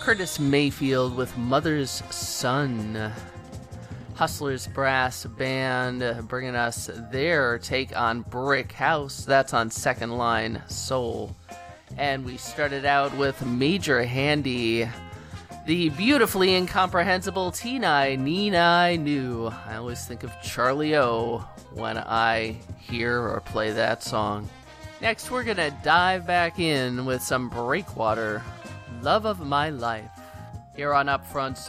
Curtis Mayfield with Mother's Son. Hustlers Brass Band bringing us their take on Brick House. That's on Second Line Soul. And we started out with Major Handy, the beautifully incomprehensible Teen Neen I Knew. I always think of Charlie O when I hear or play that song. Next, we're going to dive back in with some Breakwater, Love of My Life. Here on Upfront's